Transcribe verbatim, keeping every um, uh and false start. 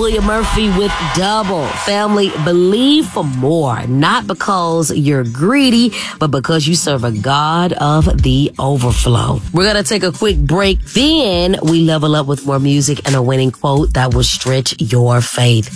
William Murphy with Double. Family, believe for more, not because you're greedy, but because you serve a God of the overflow. We're going to take a quick break. Then we level up with more music and a winning quote that will stretch your faith.